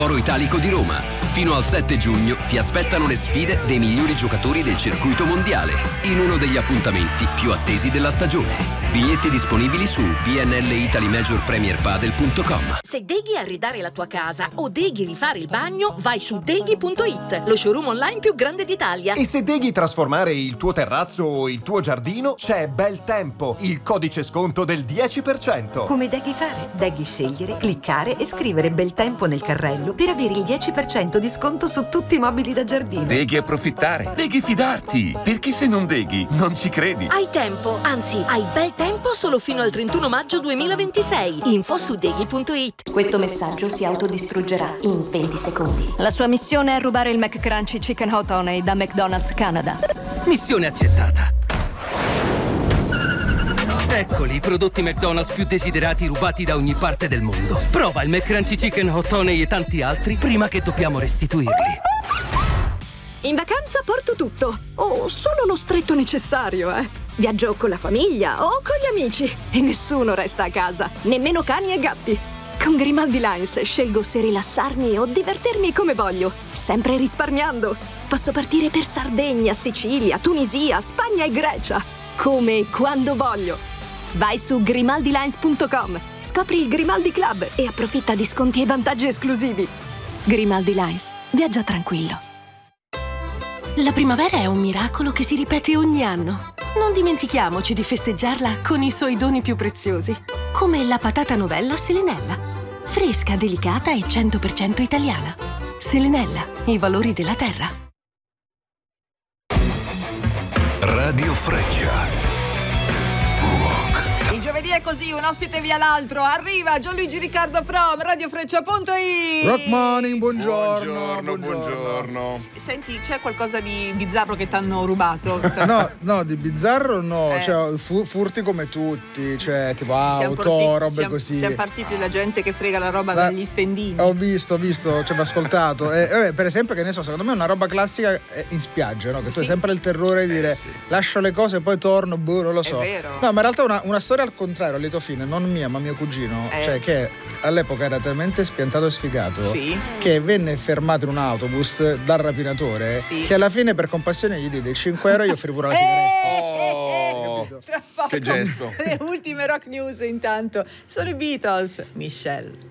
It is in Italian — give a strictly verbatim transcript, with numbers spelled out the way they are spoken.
Foro Italico di Roma. Fino al sette giugno ti aspettano le sfide dei migliori giocatori del circuito mondiale in uno degli appuntamenti più attesi della stagione. Biglietti disponibili su b n l italy major premier padel punto com. Se deghi arredare la tua casa o deghi rifare il bagno, vai su deghi punto it, lo showroom online più grande d'Italia. E se deghi trasformare il tuo terrazzo o il tuo giardino, c'è Bel Tempo, il codice sconto del dieci per cento. Come deghi fare? Deghi scegliere, cliccare e scrivere Bel Tempo nel carrello per avere il dieci per cento di sconto su tutti i mobili da giardino. Deghi approfittare, deghi fidarti, perché se non deghi non ci credi. Hai tempo, anzi hai bel tempo solo fino al trentuno maggio duemilaventisei. Info su deghi punto it. Questo messaggio si autodistruggerà in venti secondi. La sua missione è rubare il McCrunchy Chicken Hot Honey da McDonald's Canada. Missione accettata. Eccoli i prodotti McDonald's più desiderati rubati da ogni parte del mondo. Prova il McCrunchy Chicken Hot Honey e tanti altri prima che dobbiamo restituirli. In vacanza porto tutto, o solo lo stretto necessario, eh. Viaggio con la famiglia o con gli amici e nessuno resta a casa, nemmeno cani e gatti. Con Grimaldi Lines scelgo se rilassarmi o divertirmi come voglio, sempre risparmiando. Posso partire per Sardegna, Sicilia, Tunisia, Spagna e Grecia, come e quando voglio. Vai su grimaldi lines punto com, scopri il Grimaldi Club e approfitta di sconti e vantaggi esclusivi. Grimaldi Lines, viaggia tranquillo. La primavera è un miracolo che si ripete ogni anno. Non dimentichiamoci di festeggiarla con i suoi doni più preziosi, come la patata novella Selenella. Fresca, delicata e cento per cento italiana. Selenella, i valori della terra. Radio Freccia. Il giovedì è così, un ospite via l'altro. Arriva Gianluigi Riccardo from radio freccia punto it. Rock morning, buongiorno. Buongiorno, buongiorno. S- Senti, c'è qualcosa di bizzarro che t'hanno rubato? No, no, di bizzarro no, Eh. cioè fu- furti come tutti, cioè tipo Siamo auto, partiti- robe siamo, così. Siamo partiti da gente che frega la roba La- dagli stendini. Ho visto, ho visto, ci ho ascoltato. E, vabbè, per esempio, che ne so, secondo me una roba classica è in spiaggia, no? Che tu Sì. hai sempre il terrore di dire sì. lascio le cose e poi torno, boh, non lo so. vero. No, ma in realtà una, una storia al contrario, a lieto fine, non mia, ma mio cugino, Eh. cioè che all'epoca era talmente spiantato e sfigato Sì. che venne fermato in un autobus dal rapinatore Sì. che alla fine per compassione gli diede cinque euro e gli offrì pure la sigaretta. Oh, Tra poco, che gesto. Le ultime rock news intanto sono i Beatles. Michelle.